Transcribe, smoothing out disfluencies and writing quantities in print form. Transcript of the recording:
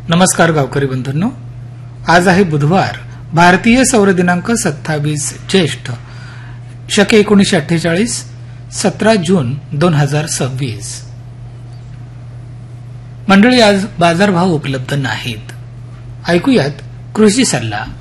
नमस्कार गावकरी बंधूंनो, आज आहे बुधवार. भारतीय सौर दिनांक 27 ज्येष्ठ शके 1948, 17 जून 2026. मंडळी, आज बाजारभाव उपलब्ध नाहीत. ऐकूयात कृषी सल्ला.